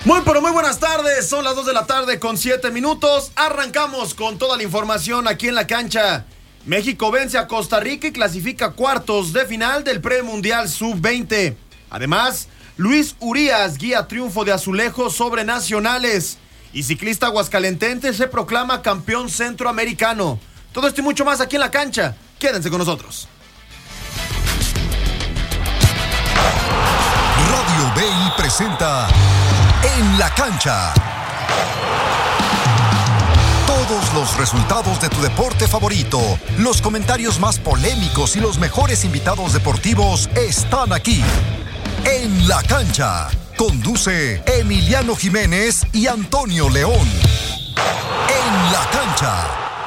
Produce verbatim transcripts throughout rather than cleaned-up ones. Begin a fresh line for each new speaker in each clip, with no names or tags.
Muy pero muy buenas tardes, son las dos de la tarde con siete minutos, arrancamos con toda la información aquí en la cancha. México vence a Costa Rica y clasifica cuartos de final del premundial sub veinte. Además, Luis Urías guía triunfo de Azulejos sobre Nacionales y ciclista aguascalentense se proclama campeón centroamericano. Todo esto y mucho más aquí en la cancha, quédense con nosotros.
Radio B I presenta En la Cancha. Todos los resultados de tu deporte favorito, los comentarios más polémicos y los mejores invitados deportivos están aquí. En la Cancha. Conduce Emiliano Jiménez y Antonio León. En la Cancha.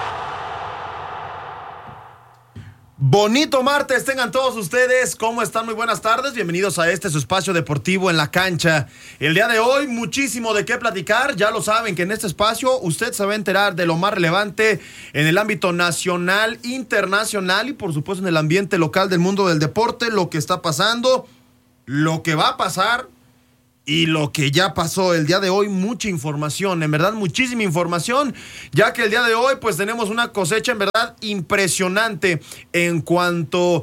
Bonito martes, tengan todos ustedes, ¿cómo están? Muy buenas tardes, bienvenidos a este su espacio deportivo En la Cancha. El día de hoy, muchísimo de qué platicar, ya lo saben que en este espacio usted se va a enterar de lo más relevante en el ámbito nacional, internacional y por supuesto en el ambiente local del mundo del deporte, lo que está pasando, lo que va a pasar y lo que ya pasó el día de hoy. Mucha información, en verdad muchísima información, ya que el día de hoy pues tenemos una cosecha en verdad impresionante en cuanto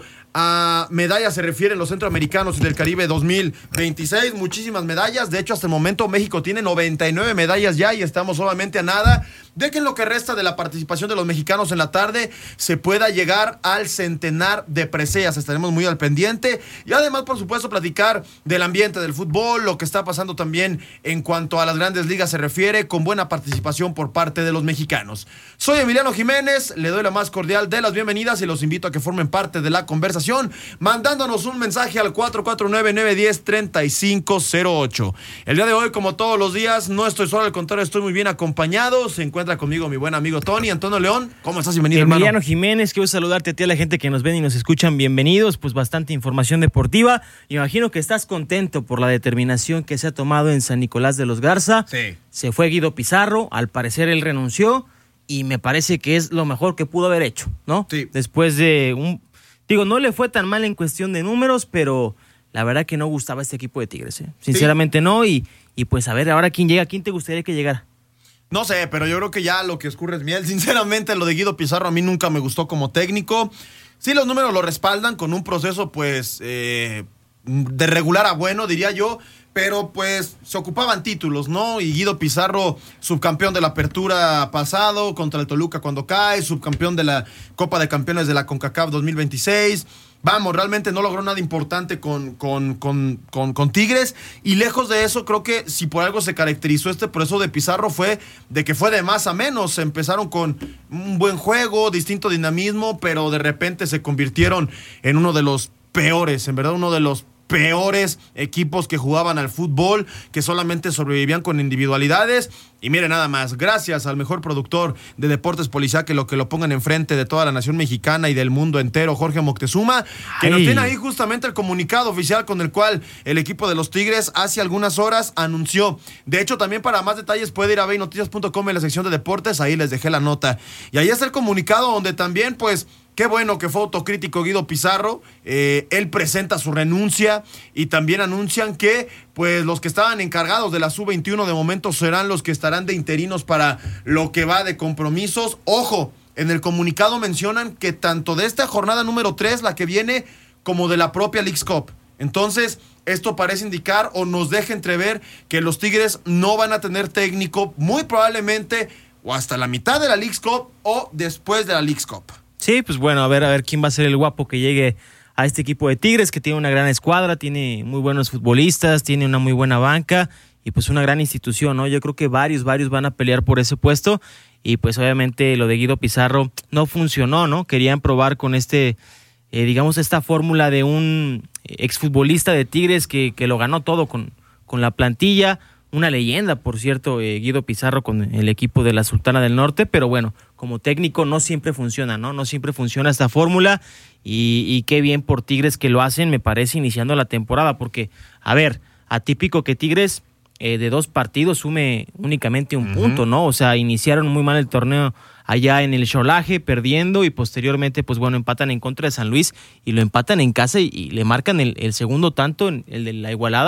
a medallas se refiere en los centroamericanos y del Caribe dos mil veintiséis, muchísimas medallas. De hecho hasta el momento México tiene noventa y nueve medallas ya y estamos solamente a nada de que en lo que resta de la participación de los mexicanos en la tarde se pueda llegar al centenar de preseas. Estaremos muy al pendiente y además por supuesto platicar del ambiente del fútbol, lo que está pasando también en cuanto a las grandes ligas se refiere, con buena participación por parte de los mexicanos. Soy Emiliano Jiménez, le doy la más cordial de las bienvenidas y los invito a que formen parte de la conversación mandándonos un mensaje al cuatro cuatro nueve, nueve uno cero, tres cinco cero ocho. El día de hoy, como todos los días, no estoy solo, al contrario, estoy muy bien acompañado. Se encuentra conmigo mi buen amigo Tony. Antonio León, ¿cómo estás? Bienvenido,
Emiliano
hermano.
Jiménez, quiero saludarte a ti, a la gente que nos ven y nos escuchan. Bienvenidos, pues bastante información deportiva. Imagino que estás contento por la determinación que se ha tomado en San Nicolás de los Garza.
Sí.
Se fue Guido Pizarro, al parecer él renunció y me parece que es lo mejor que pudo haber hecho, ¿no?
Sí.
Después de un... Digo, no le fue tan mal en cuestión de números, pero la verdad que no gustaba este equipo de Tigres, ¿eh? Sinceramente sí. no, y, y pues a ver, ahora quién llega, ¿quién te gustaría que llegara?
No sé, pero yo creo que ya lo que escurre es miel. Sinceramente, lo de Guido Pizarro a mí nunca me gustó como técnico. Sí, los números lo respaldan con un proceso, pues, eh, de regular a bueno, diría yo. Pero, pues, se ocupaban títulos, ¿no? Y Guido Pizarro, subcampeón de la Apertura pasado, contra el Toluca cuando cae, subcampeón de la Copa de Campeones de la CONCACAF dos mil veintiséis. Vamos, realmente no logró nada importante con, con, con, con, con Tigres. Y lejos de eso, creo que si por algo se caracterizó este proceso de Pizarro fue de que fue de más a menos. Empezaron con un buen juego, distinto dinamismo, pero de repente se convirtieron en uno de los peores, en verdad uno de los peores equipos que jugaban al fútbol, que solamente sobrevivían con individualidades. Y mire nada más, gracias al mejor productor de Deportes Policial, que lo que lo pongan enfrente de toda la nación mexicana y del mundo entero, Jorge Moctezuma, que Ay. nos tiene ahí justamente el comunicado oficial con el cual el equipo de los Tigres hace algunas horas anunció. De hecho, también para más detalles puede ir a veinoticias punto com en la sección de deportes, ahí les dejé la nota. Y ahí está el comunicado donde también, pues, qué bueno que fue autocrítico Guido Pizarro. Eh, él presenta su renuncia y también anuncian que pues los que estaban encargados de la sub veintiuno de momento serán los que estarán de interinos para lo que va de compromisos. Ojo, en el comunicado mencionan que tanto de esta jornada número tres, la que viene, como de la propia Leagues Cup. Entonces, esto parece indicar o nos deja entrever que los Tigres no van a tener técnico muy probablemente o hasta la mitad de la Leagues Cup o después de la Leagues Cup.
Sí, pues bueno, a ver, a ver quién va a ser el guapo que llegue a este equipo de Tigres, que tiene una gran escuadra, tiene muy buenos futbolistas, tiene una muy buena banca y pues una gran institución, ¿no? Yo creo que varios, varios van a pelear por ese puesto y pues obviamente lo de Guido Pizarro no funcionó, ¿no? Querían probar con este, eh, digamos, esta fórmula de un exfutbolista de Tigres que, que lo ganó todo con, con la plantilla. Una leyenda, por cierto, eh, Guido Pizarro con el equipo de la Sultana del Norte, pero bueno, como técnico no siempre funciona, ¿no? No siempre funciona esta fórmula y, y qué bien por Tigres que lo hacen, me parece, iniciando la temporada, porque, a ver, atípico que Tigres eh, de dos partidos sume únicamente un uh-huh. punto, ¿no? O sea, iniciaron muy mal el torneo allá en el Xolaje, perdiendo, y posteriormente, pues bueno, empatan en contra de San Luis y lo empatan en casa y, y le marcan el, el segundo tanto, el de la igualada.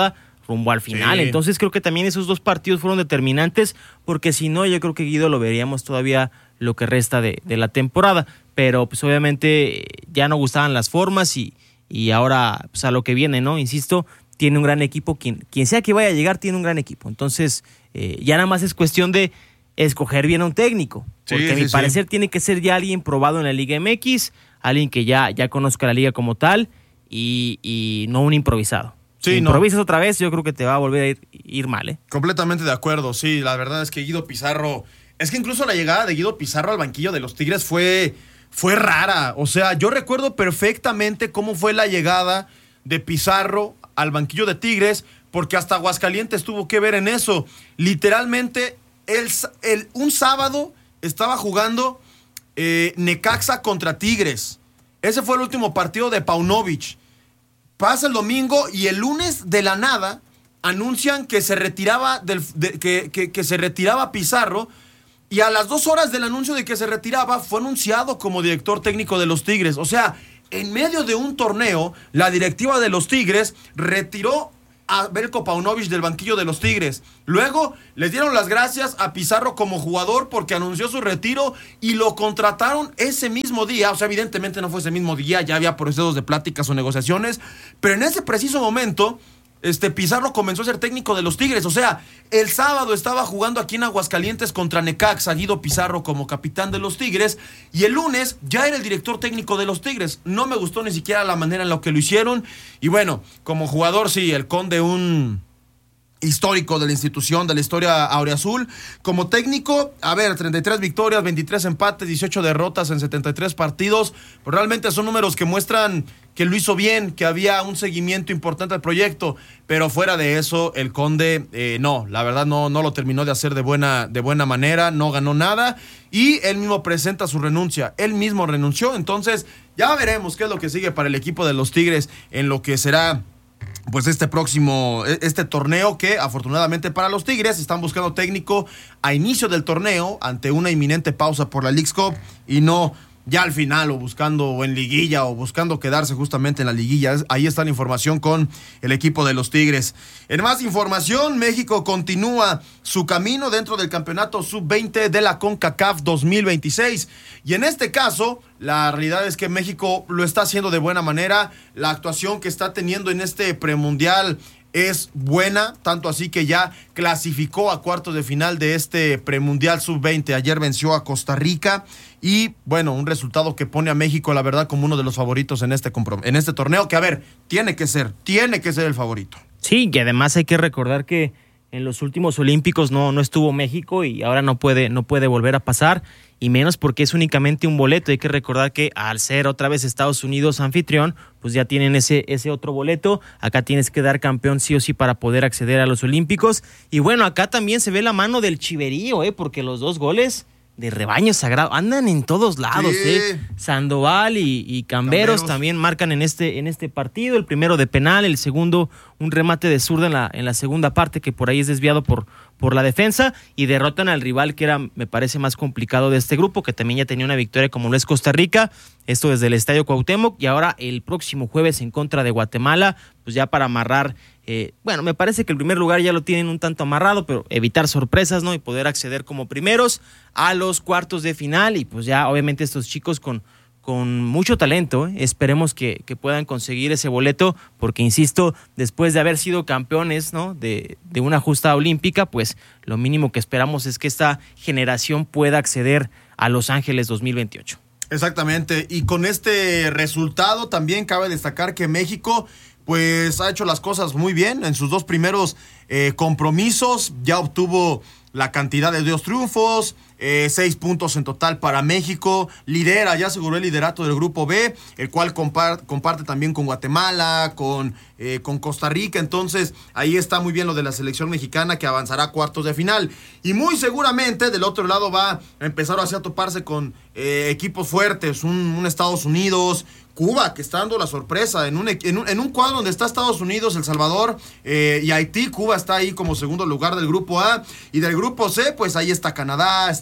rumbo al final.
Sí.
Entonces creo que también esos dos partidos fueron determinantes, porque si no, yo creo que Guido lo veríamos todavía lo que resta de, de la temporada. Pero pues obviamente ya no gustaban las formas y, y ahora pues, a lo que viene, ¿no? Insisto, tiene un gran equipo. Quien, quien sea que vaya a llegar tiene un gran equipo. Entonces eh, ya nada más es cuestión de escoger bien a un técnico. Porque
sí,
a mi
sí,
parecer
sí.
tiene que ser ya alguien probado en la Liga M X, alguien que ya, ya conozca la liga como tal y, y no un improvisado.
Sí,
si
no.
improvisas otra vez, yo creo que te va a volver a ir, ir mal, ¿eh?
Completamente de acuerdo, sí, la verdad es que Guido Pizarro, es que incluso la llegada de Guido Pizarro al banquillo de los Tigres fue, fue rara, o sea, yo recuerdo perfectamente cómo fue la llegada de Pizarro al banquillo de Tigres, porque hasta Aguascalientes tuvo que ver en eso, literalmente, el, el, un sábado estaba jugando eh, Necaxa contra Tigres, ese fue el último partido de Paunovic. Pasa el domingo y el lunes de la nada anuncian que se retiraba del, de, que, que, que se retiraba Pizarro y a las dos horas del anuncio de que se retiraba fue anunciado como director técnico de los Tigres. O sea, en medio de un torneo, la directiva de los Tigres retiró a Veljko Paunovic del banquillo de los Tigres. Luego les dieron las gracias a Pizarro como jugador porque anunció su retiro y lo contrataron ese mismo día. O sea, evidentemente no fue ese mismo día, ya había procesos de pláticas o negociaciones, pero en ese preciso momento este Pizarro comenzó a ser técnico de los Tigres. O sea, el sábado estaba jugando aquí en Aguascalientes contra Necaxa, Guido Pizarro como capitán de los Tigres, y el lunes ya era el director técnico de los Tigres. No me gustó ni siquiera la manera en la que lo hicieron, y bueno, como jugador sí, el Conde un histórico de la institución, de la historia auriazul. Como técnico, a ver, treinta y tres victorias, veintitrés empates, dieciocho derrotas en setenta y tres partidos, pues realmente son números que muestran que lo hizo bien, que había un seguimiento importante al proyecto, pero fuera de eso, el Conde, eh, no, la verdad no, no lo terminó de hacer de buena, de buena manera, no ganó nada, y él mismo presenta su renuncia, él mismo renunció, entonces ya veremos qué es lo que sigue para el equipo de los Tigres en lo que será pues este próximo, este torneo que afortunadamente para los Tigres están buscando técnico a inicio del torneo ante una inminente pausa por la Leagues Cup y no ya al final o buscando o en liguilla o buscando quedarse justamente en la liguilla. Ahí está la información con el equipo de los Tigres. En más información, México continúa su camino dentro del campeonato sub veinte de la CONCACAF dos mil veintiséis y en este caso la realidad es que México lo está haciendo de buena manera. La actuación que está teniendo en este premundial es buena, tanto así que ya clasificó a cuartos de final de este premundial sub veinte. Ayer venció a Costa Rica y, bueno, un resultado que pone a México, la verdad, como uno de los favoritos en este, comprom- en este torneo, que, a ver, tiene que ser, tiene que ser el favorito.
Sí, y además hay que recordar que en los últimos Olímpicos no, no estuvo México y ahora no puede, no puede volver a pasar, y menos porque es únicamente un boleto. Hay que recordar que al ser otra vez Estados Unidos anfitrión, pues ya tienen ese, ese otro boleto. Acá tienes que dar campeón sí o sí para poder acceder a los Olímpicos. Y bueno, acá también se ve la mano del chiverío, ¿eh? Porque los dos goles de Rebaño Sagrado andan en todos lados,
Sí.
¿eh? Sandoval y, y Camberos,
Camberos
también marcan en este, en este partido. El primero de penal, el segundo un remate de zurda en la, en la segunda parte que por ahí es desviado por, por la defensa, y derrotan al rival que era, me parece, más complicado de este grupo, que también ya tenía una victoria como lo es Costa Rica, esto desde el Estadio Cuauhtémoc, y ahora el próximo jueves en contra de Guatemala, pues ya para amarrar, eh, bueno, me parece que el primer lugar ya lo tienen un tanto amarrado, pero evitar sorpresas, ¿no? Y poder acceder como primeros a los cuartos de final, y pues ya obviamente estos chicos con con mucho talento, ¿eh? Esperemos que, que puedan conseguir ese boleto, porque insisto, después de haber sido campeones, ¿no? de, de una justa olímpica, pues lo mínimo que esperamos es que esta generación pueda acceder a Los Ángeles dos mil veintiocho.
Exactamente, y con este resultado también cabe destacar que México pues ha hecho las cosas muy bien en sus dos primeros eh, compromisos, ya obtuvo la cantidad de dos triunfos, eh, seis puntos en total para México, lidera, ya aseguró el liderato del grupo B, el cual compar- comparte también con Guatemala, con, eh, con Costa Rica, entonces ahí está muy bien lo de la selección mexicana que avanzará a cuartos de final, y muy seguramente del otro lado va a empezar así a toparse con eh, equipos fuertes, un, un Estados Unidos, Cuba, que está dando la sorpresa, en un, en un, en un cuadro donde está Estados Unidos, El Salvador eh, y Haití. Cuba está ahí como segundo lugar del grupo A, y del grupo C, pues ahí está Canadá, está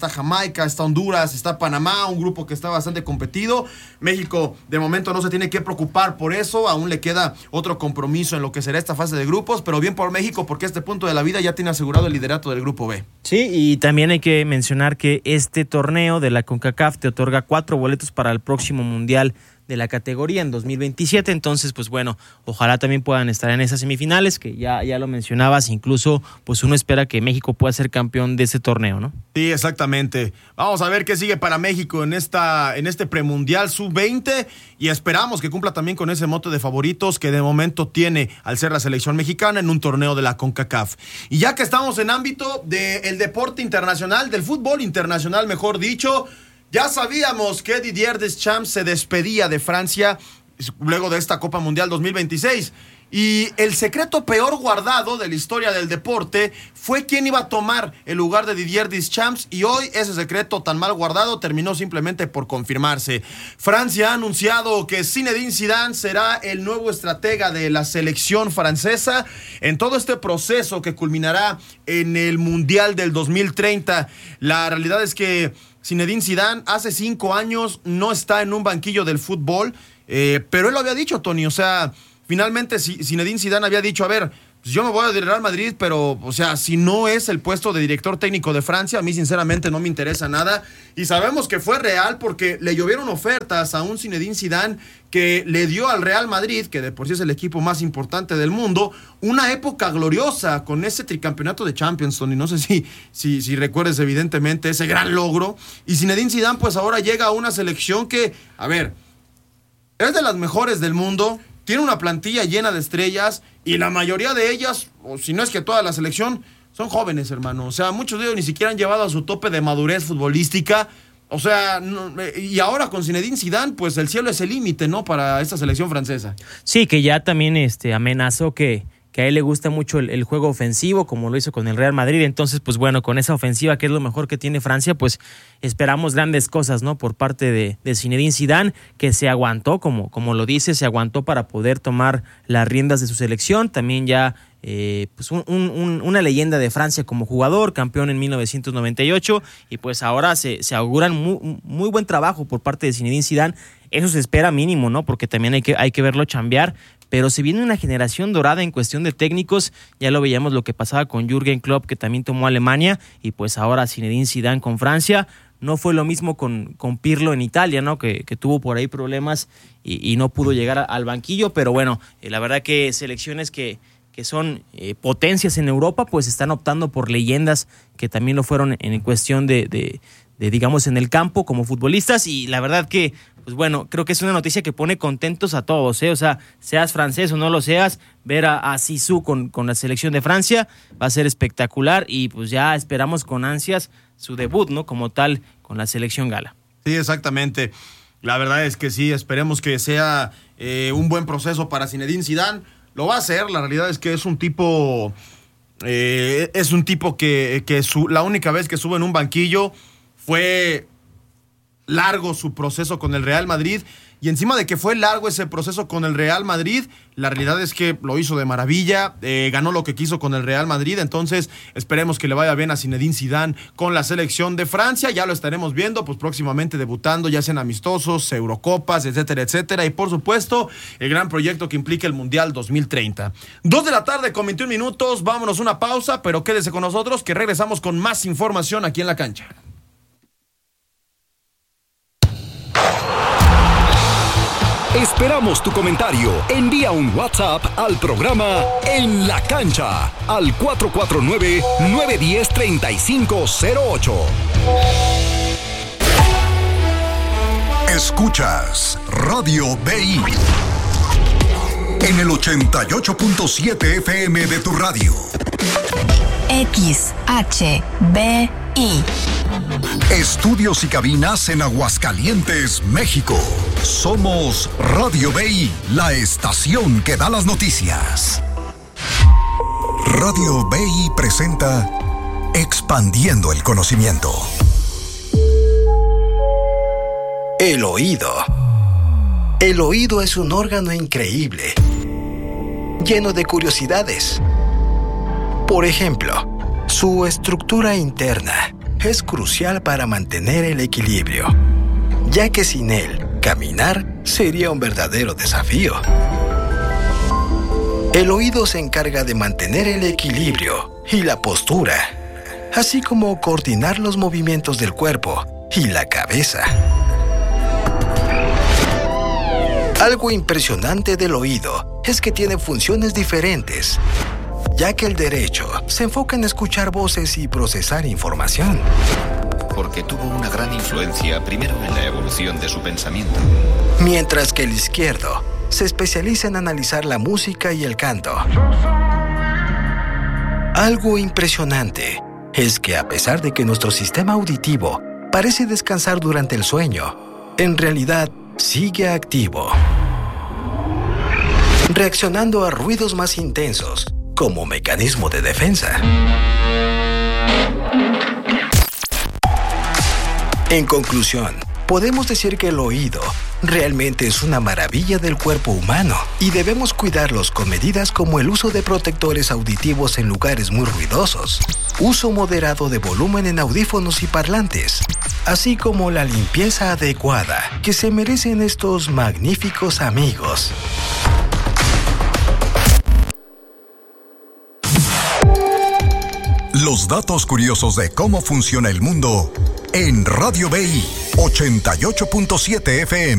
está Jamaica, está Honduras, está Panamá, un grupo que está bastante competido. México de momento no se tiene que preocupar por eso, aún le queda otro compromiso en lo que será esta fase de grupos, pero bien por México porque a este punto de la vida ya tiene asegurado el liderato del grupo B.
Sí, y también hay que mencionar que este torneo de la CONCACAF te otorga cuatro boletos para el próximo Mundial de la categoría en dos mil veintisiete, entonces pues bueno, ojalá también puedan estar en esas semifinales, que ya, ya lo mencionabas, incluso pues uno espera que México pueda ser campeón de ese torneo, ¿no?
Sí, exactamente. Vamos a ver qué sigue para México en esta en este premundial sub veinte y esperamos que cumpla también con ese mote de favoritos que de momento tiene al ser la selección mexicana en un torneo de la CONCACAF. Y ya que estamos en ámbito del deporte internacional, del fútbol internacional, mejor dicho, ya sabíamos que Didier Deschamps se despedía de Francia luego de esta Copa Mundial dos mil veintiséis. Y el secreto peor guardado de la historia del deporte fue quién iba a tomar el lugar de Didier Deschamps, y hoy ese secreto tan mal guardado terminó simplemente por confirmarse. Francia ha anunciado que Zinedine Zidane será el nuevo estratega de la selección francesa en todo este proceso que culminará en el Mundial del dos mil treinta. La realidad es que Zinedine Zidane hace cinco años no está en un banquillo del fútbol, eh, pero él lo había dicho, Tony, o sea, finalmente Zinedine Zidane había dicho, a ver, pues yo me voy a Real Madrid, pero, o sea, si no es el puesto de director técnico de Francia, a mí sinceramente no me interesa nada. Y sabemos que fue real porque le llovieron ofertas a un Zinedine Zidane que le dio al Real Madrid, que de por sí es el equipo más importante del mundo, una época gloriosa con ese tricampeonato de Champions, Tony. No sé si, si, si recuerdes evidentemente ese gran logro. Y Zinedine Zidane pues ahora llega a una selección que, a ver, es de las mejores del mundo, tiene una plantilla llena de estrellas y la mayoría de ellas, o si no es que toda la selección, son jóvenes, hermano. O sea, muchos de ellos ni siquiera han llevado a su tope de madurez futbolística. O sea, no, y ahora con Zinedine Zidane, pues el cielo es el límite, ¿no? Para esta selección francesa.
Sí, que ya también este, amenazó que, que a él le gusta mucho el, el juego ofensivo, como lo hizo con el Real Madrid. Entonces, pues bueno, con esa ofensiva, que es lo mejor que tiene Francia, pues esperamos grandes cosas, ¿no? Por parte de, de Zinedine Zidane, que se aguantó, como, como lo dice, se aguantó para poder tomar las riendas de su selección. También ya eh, pues un, un, una leyenda de Francia como jugador, campeón en mil novecientos noventa y ocho, y pues ahora se, se auguran muy, muy buen trabajo por parte de Zinedine Zidane. Eso se espera mínimo, ¿no? Porque también hay que, hay que verlo chambear. Pero se viene una generación dorada en cuestión de técnicos. Ya lo veíamos lo que pasaba con Jürgen Klopp, que también tomó Alemania, y pues ahora Zinedine Zidane con Francia. No fue lo mismo con, con Pirlo en Italia, ¿no? Que, que tuvo por ahí problemas y, y no pudo llegar a, al banquillo. Pero bueno, eh, la verdad que selecciones que, que son eh, potencias en Europa, pues están optando por leyendas que también lo fueron en cuestión de, de, de digamos, en el campo como futbolistas. Y la verdad que, pues bueno, creo que es una noticia que pone contentos a todos, ¿eh? O sea, seas francés o no lo seas, ver a, a Zizou con, con la selección de Francia va a ser espectacular, y pues ya esperamos con ansias su debut, ¿no? Como tal, con la selección gala.
Sí, exactamente. La verdad es que sí, esperemos que sea eh, un buen proceso para Zinedine Zidane. Lo va a hacer, la realidad es que es un tipo, eh, es un tipo que, que su, la única vez que sube en un banquillo fue largo su proceso con el Real Madrid, y encima de que fue largo ese proceso con el Real Madrid, la realidad es que lo hizo de maravilla, eh, ganó lo que quiso con el Real Madrid. Entonces esperemos que le vaya bien a Zinedine Zidane con la selección de Francia. Ya lo estaremos viendo pues próximamente debutando, ya sean amistosos, Eurocopas, etcétera, etcétera, y por supuesto el gran proyecto que implica el Mundial dos mil treinta. Dos de la tarde con veintiún minutos, vámonos una pausa, pero quédese con nosotros que regresamos con más información aquí en La Cancha.
Esperamos tu comentario. Envía un WhatsApp al programa En la Cancha al cuatro cuatro nueve, nueve uno cero, tres cinco cero ocho. Escuchas Radio B I en el ochenta y ocho punto siete F M de tu radio.
X H B I.
Estudios y cabinas en Aguascalientes, México. Somos Radio B I, la estación que da las noticias. Radio B I presenta Expandiendo el conocimiento.
El oído. El oído es un órgano increíble, lleno de curiosidades. Por ejemplo, su estructura interna, es crucial para mantener el equilibrio, ya que sin él, caminar sería un verdadero desafío. El oído se encarga de mantener el equilibrio y la postura, así como coordinar los movimientos del cuerpo y la cabeza. Algo impresionante del oído es que tiene funciones diferentes, ya que el derecho se enfoca en escuchar voces y procesar información.
Porque tuvo una gran influencia primero en la evolución de su pensamiento.
Mientras que el izquierdo se especializa en analizar la música y el canto. Algo impresionante es que a pesar de que nuestro sistema auditivo parece descansar durante el sueño, en realidad sigue activo, reaccionando a ruidos más intensos como mecanismo de defensa. En conclusión, podemos decir que el oído realmente es una maravilla del cuerpo humano y debemos cuidarlos con medidas como el uso de protectores auditivos en lugares muy ruidosos, uso moderado de volumen en audífonos y parlantes, así como la limpieza adecuada que se merecen estos magníficos amigos.
Los datos curiosos de cómo funciona el mundo en Radio B I ochenta y ocho punto siete F M.